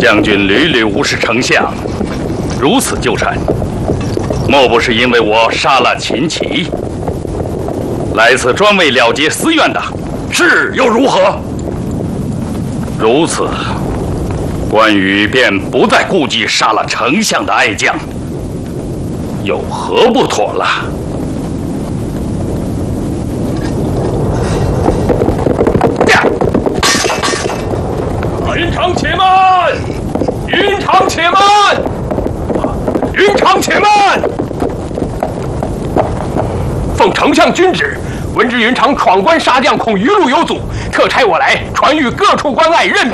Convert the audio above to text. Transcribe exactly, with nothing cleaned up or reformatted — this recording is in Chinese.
将军屡屡无视丞相，如此纠缠，莫不是因为我杀了秦琪？来此专为了结私怨的，是又如何？如此，关羽便不再顾忌杀了丞相的爱将，有何不妥了？ 云长且慢！云长且慢！云长且慢！奉丞相军旨，闻知云长闯关杀将，恐余路有阻，特差我来传谕各处关隘，任